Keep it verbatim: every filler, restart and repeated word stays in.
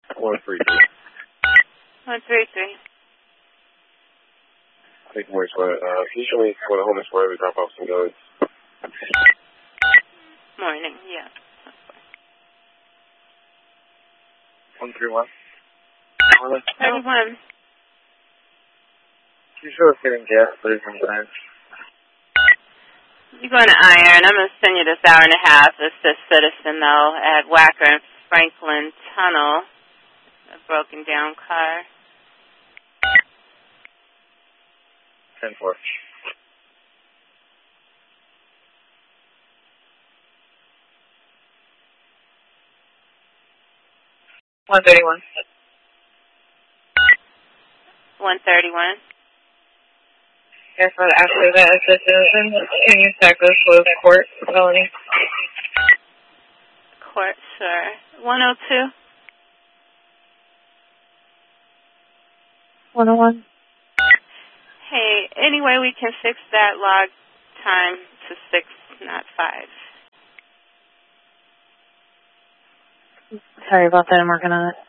one three three. one three three. Take more sweat. Uh, can you show me where the home is where we drop off some goods? Morning, yeah. one three one. thirty-one. Can you show us getting gas, please, on time? You're going to Iron. I'm going to send you this hour and a half. It's the Citizen, though, at Wacker and Franklin Tunnel. A broken down car. ten four. one thirty-one. one thirty-one. Yes, but after that, it's a citizen. Can you stack this with court felony? Court, sir. one oh two. one oh one. Hey, anyway, we can fix that log time to six, not five. Sorry about that. I'm working on it.